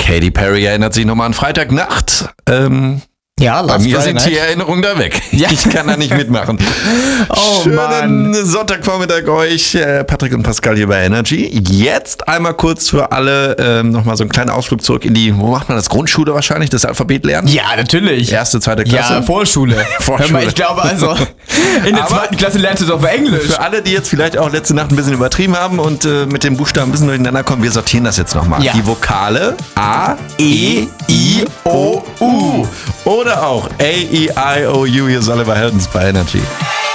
Katy Perry erinnert sich nochmal an Freitagnacht. Ja, Bei mir sind Night. die Erinnerungen da weg. Ja. Ich kann da nicht mitmachen. Oh, Schönen Mann. Sonntagvormittag euch, Patrick und Pascal hier bei Energy. Jetzt einmal kurz für alle nochmal so einen kleinen Ausflug zurück in die, wo macht man das? Grundschule wahrscheinlich, das Alphabet lernen? Ja, natürlich. Erste, zweite Klasse? Ja, Vorschule. Vorschule. Hör mal, ich glaube also, in der Aber 2. Klasse lernst du doch Englisch. Für alle, die jetzt vielleicht auch letzte Nacht ein bisschen übertrieben haben und mit den Buchstaben ein bisschen durcheinander kommen, wir sortieren das jetzt nochmal. Ja. Die Vokale A, E, I, O, U. Oder auch A, E, I, O, U. Hier ist Oliver Heldens bei Energy.